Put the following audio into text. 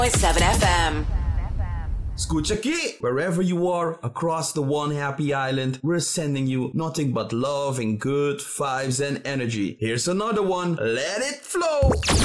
7 FM. Escucha aquí! Wherever you are across the one happy island, we're sending you nothing but love and good vibes and energy. Here's another one. Let it flow!